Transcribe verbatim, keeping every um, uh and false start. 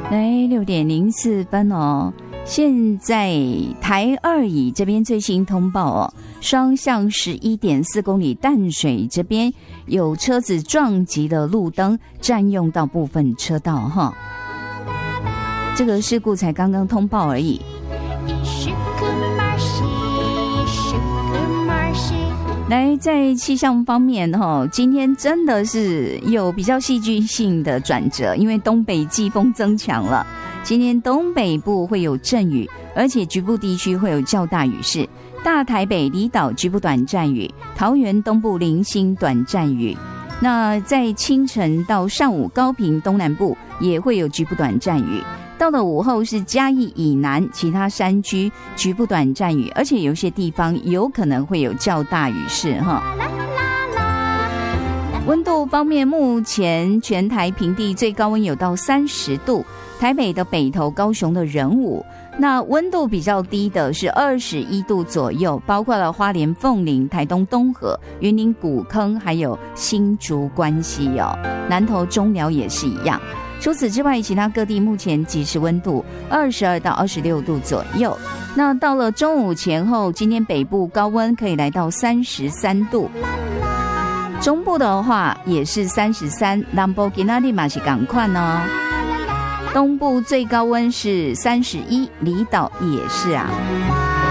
来六点零四分哦。现在台二乙这边最新通报哦，双向十一点四公里淡水这边有车子撞击了路灯，占用到部分车道哈。这个事故才刚刚通报而已。来，在气象方面哈，今天真的是有比较戏剧性的转折，因为东北季风增强了。今天东北部会有阵雨，而且局部地区会有较大雨势。大台北离岛局部短暂雨，桃园东部零星短暂雨。那在清晨到上午，高屏东南部也会有局部短暂雨。到了午后是嘉义以南其他山区局部短暂雨，而且有些地方有可能会有较大雨势哈。温度方面，目前全台平地最高温有到三十度，台北的北投、高雄的仁武，那温度比较低的是二十一度左右，包括了花莲凤林、台东东河、云林古坑，还有新竹关西哦，南投中寮也是一样。除此之外，其他各地目前即时温度二十二到二十六度左右。那到了中午前后，今天北部高温可以来到三十三度，中部的话也是三十三，南部今天也是同款哦。东部最高温是三十一，离岛也是啊。